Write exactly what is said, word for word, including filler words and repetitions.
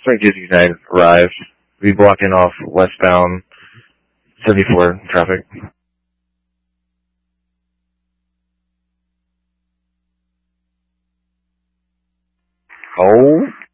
Saint Kitts United arrived. We'll be blocking off westbound seventy-four traffic. Hold.